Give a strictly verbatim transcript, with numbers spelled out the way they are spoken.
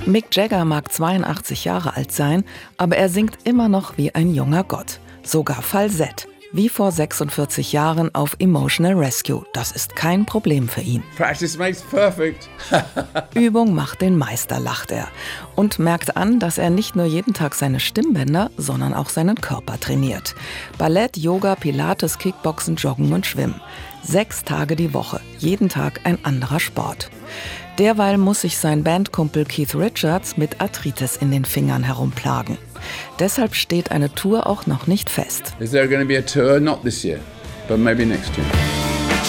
Mick Jagger mag zweiundachtzig Jahre alt sein, aber er singt immer noch wie ein junger Gott. Sogar Falsett, wie vor sechsundvierzig Jahren auf Emotional Rescue. Das ist kein Problem für ihn. Practice makes perfect. Übung macht den Meister, lacht er. Und merkt an, dass er nicht nur jeden Tag seine Stimmbänder, sondern auch seinen Körper trainiert. Ballett, Yoga, Pilates, Kickboxen, Joggen und Schwimmen. Sechs Tage die Woche, jeden Tag ein anderer Sport. Derweil muss sich sein Bandkumpel Keith Richards mit Arthritis in den Fingern herumplagen. Deshalb steht eine Tour auch noch nicht fest. Is there going to be a tour? Not this year, but maybe next year.